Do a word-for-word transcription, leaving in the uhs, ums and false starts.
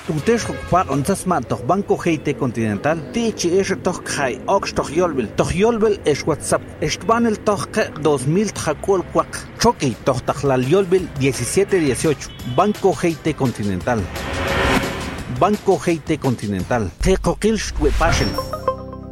Tuntesh ocupar onzasma toh Banco Heite Continental. Tichi es toh kai ox toh yolbel. Toh yolbel es WhatsApp. Estbanel toh dos mil tjacol cuac. Choque toh tajlal yolbel diecisiete dieciocho. Banco Heite Continental. Banco Heite Continental. Tecoquil shwe passion.